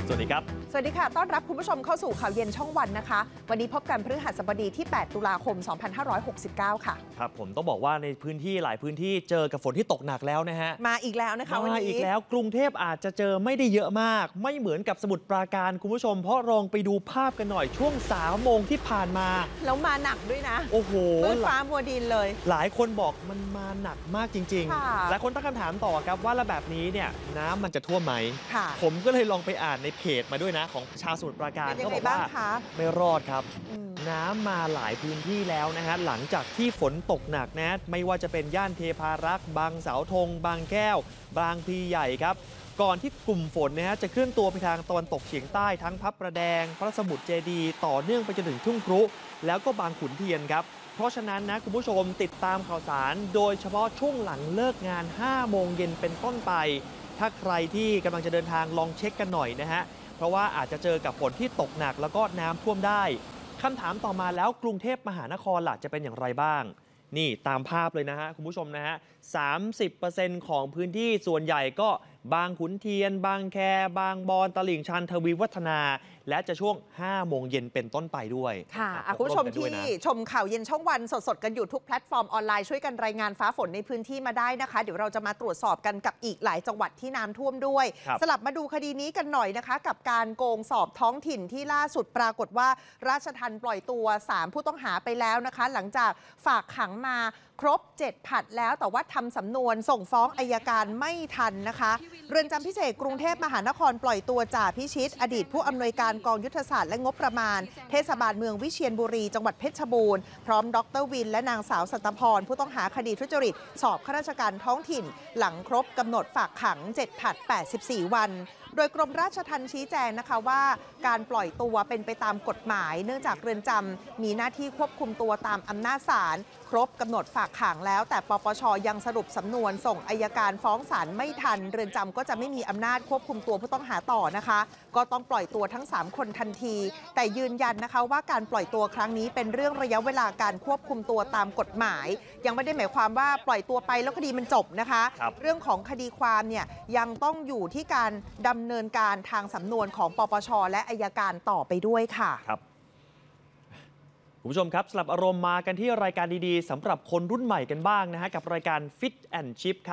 สวัสดีครับสวัสดีค่ะต้อนรับคุณผู้ชมเข้าสู่ข่าวเย็นช่องวันนะคะวันนี้พบกันพฤหัสบดีที่ 8 ตุลาคม 2569 ค่ะครับผมต้องบอกว่าในพื้นที่หลายพื้นที่เจอกับฝนที่ตกหนักแล้วนะฮะมาอีกแล้วนะคะวันนี้มาอีกแล้วกรุงเทพอาจจะเจอไม่ได้เยอะมากไม่เหมือนกับสมุทรปราการคุณผู้ชมเพราะลองไปดูภาพกันหน่อยช่วง3 โมงที่ผ่านมาแล้วมาหนักด้วยนะโอ้โหมืดฟ้ามัวดินเลยหลายคนบอกมันมาหนักมากจริงๆหลายคนตั้งคำถามต่อครับว่าแล้วแบบนี้เนี่ยน้ำมันจะท่วมไหมผมก็เลยลองไปอ่านในเพจมาด้วยนะของชาวสมุทรปราการก็บอกว่าไม่รอดครับน้ำมาหลายพื้นที่แล้วนะฮะหลังจากที่ฝนตกหนักนะไม่ว่าจะเป็นย่านเทพารักษ์บางเสาธงบางแก้วบางพลีใหญ่ครับก่อนที่กลุ่มฝนนะฮะจะเคลื่อนตัวไปทางตะวันตกเฉียงใต้ทั้งพระประแดงพระสมุทรเจดีย์ต่อเนื่องไปจนถึงทุ่งครุแล้วก็บางขุนเทียนครับเพราะฉะนั้นนะคุณผู้ชมติดตามข่าวสารโดยเฉพาะช่วงหลังเลิกงาน 5 โมงเย็นเป็นต้นไปถ้าใครที่กำลังจะเดินทางลองเช็คกันหน่อยนะฮะเพราะว่าอาจจะเจอกับฝนที่ตกหนักแล้วก็น้ำท่วมได้คำถามต่อมาแล้วกรุงเทพมหานครล่ะจะเป็นอย่างไรบ้างนี่ตามภาพเลยนะฮะคุณผู้ชมนะฮะ 30% ของพื้นที่ส่วนใหญ่ก็บางขุนเทียนบางแคบางบอนตลิ่งชันทวีวัฒนาและจะช่วง 5 โมงเย็นเป็นต้นไปด้วยค่ะคุณผู้ชมที่ชมข่าวเย็นช่องวันสดๆกันอยู่ทุกแพลตฟอร์มออนไลน์ช่วยกันรายงานฟ้าฝนในพื้นที่มาได้นะคะเดี๋ยวเราจะมาตรวจสอบกันกับอีกหลายจังหวัดที่น้ำท่วมด้วยสลับมาดูคดีนี้กันหน่อยนะคะกับการโกงสอบท้องถิ่นที่ล่าสุดปรากฏว่าราชทัณฑ์ปล่อยตัว3ผู้ต้องหาไปแล้วนะคะหลังจากฝากขังมาครบ7 ผลัดแล้วแต่ว่าทำสำนวนส่งฟ้องอัยการไม่ทันนะคะเรือนจำพิเศษกรุงเทพมหานครปล่อยตัวจ่าพิชิตอดีตผู้อำนวยการกองยุทธศาสตร์และงบประมาณเทศบาลเมืองวิเชียรบุรีจังหวัดเพชรบูรณ์พร้อมดร.วินและนางสาวสัตพรผู้ต้องหาคดีทุจริตสอบข้าราชการท้องถิ่นหลังครบกำหนดฝากขัง7 ผลัด 84 วันโดยกรมราชทัณฑ์ชี้แจงนะคะว่าการปล่อยตัวเป็นไปตามกฎหมายเนื่องจากเรือนจำมีหน้าที่ควบคุมตัวตามอำนาจศาลครบกำหนดฝากขังแล้วแต่ปปช.ยังสรุปสำนวนส่งอัยการฟ้องศาลไม่ทันเรือนจำก็จะไม่มีอำนาจควบคุมตัวผู้ต้องหาต่อนะคะก็ต้องปล่อยตัวทั้ง3 คนทันทีแต่ยืนยันนะคะว่าการปล่อยตัวครั้งนี้เป็นเรื่องระยะเวลาการควบคุมตัวตามกฎหมายยังไม่ได้หมายความว่าปล่อยตัวไปแล้วคดีมันจบนะคะเรื่องของคดีความเนี่ยยังต้องอยู่ที่การดำเนินการทางสำนวนของปปช.และอัยการต่อไปด้วยค่ะครับคุณผู้ชมครับสลับอารมณ์มากันที่รายการดีๆสำหรับคนรุ่นใหม่กันบ้างนะฮะกับรายการ Fit and Chip ครับ